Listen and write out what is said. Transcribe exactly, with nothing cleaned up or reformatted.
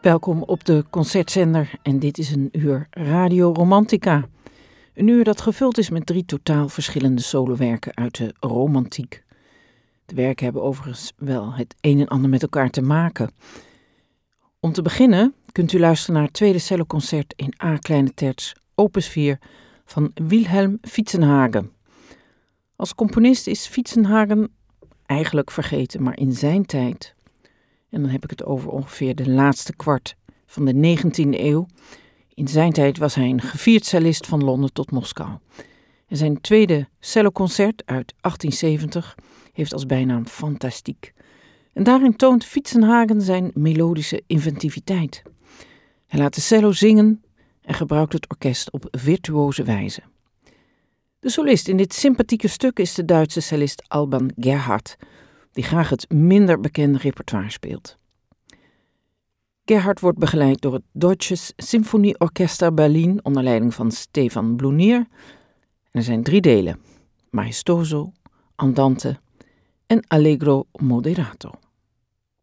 Welkom op de Concertzender en dit is een uur Radio Romantica. Een uur dat gevuld is met drie totaal verschillende solowerken uit de romantiek. De werken hebben overigens wel het een en ander met elkaar te maken. Om te beginnen kunt u luisteren naar het tweede celloconcert in A kleine terts, opus vier van Wilhelm Fietsenhagen. Als componist is Fietsenhagen eigenlijk vergeten, maar in zijn tijd, en dan heb ik het over ongeveer de laatste kwart van de negentiende eeuw. In zijn tijd was hij een gevierd cellist van Londen tot Moskou. En zijn tweede celloconcert uit achttienzeventig heeft als bijnaam Fantastiek. En daarin toont Fietsenhagen zijn melodische inventiviteit. Hij laat de cello zingen en gebruikt het orkest op virtuoze wijze. De solist in dit sympathieke stuk is de Duitse cellist Alban Gerhardt, die graag het minder bekende repertoire speelt. Gerhardt wordt begeleid door het Deutsches Symphonieorchester Berlin onder leiding van Stefan Blunier. En er zijn drie delen: Maestoso, Andante en Allegro moderato.